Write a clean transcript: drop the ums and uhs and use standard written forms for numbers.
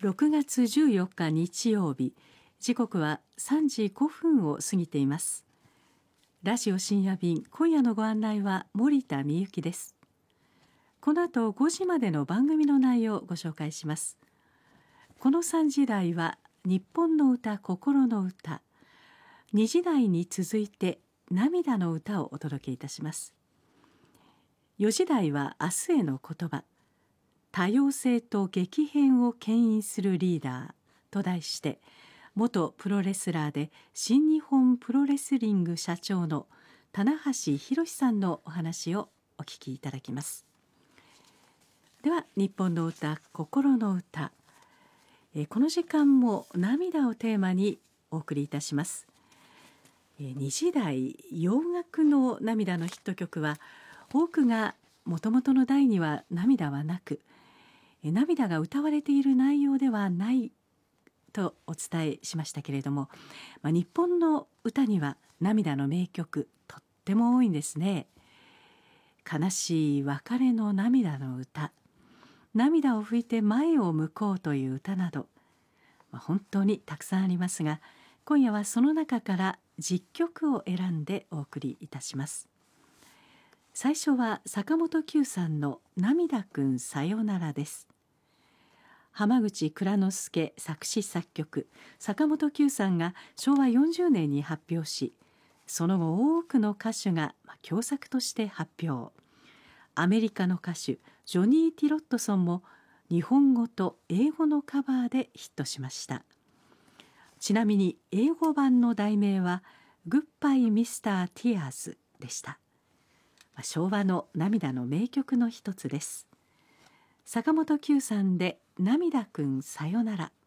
6月14日日曜日、時刻は3時5分を過ぎています。ラジオ深夜便、今夜のご案内は森田美幸です。この後5時までの番組の内容をご紹介します。この3時台は日本の歌、心の歌。2時台に続いて涙の歌をお届けいたします。4時台は明日への言葉。多様性と激変を牽引するリーダーと題して、元プロレスラーで新日本プロレスリング社長の棚橋弘さんのお話をお聞きいただきます。では、日本の歌、心の歌。この時間も涙をテーマにお送りいたします。2時台、洋楽の涙のヒット曲は、多くがもともとの題には涙はなく、涙が歌われている内容ではないとお伝えしましたけれども、日本の歌には涙の名曲とっても多いんですね。悲しい別れの涙の歌、涙を拭いて前を向こうという歌など、本当にたくさんありますが、今夜はその中から10曲を選んでお送りいたします。最初は坂本九さんの涙くんさよならです。浜口蔵之介作詞作曲、坂本九さんが昭和40年に発表し、その後多くの歌手が共作として発表。アメリカの歌手ジョニー・ティロットソンも日本語と英語のカバーでヒットしました。ちなみに英語版の題名はグッバイ・ミスター・ティアーズでした。昭和の涙の名曲の一つです。坂本九さんで涙くんさよなら。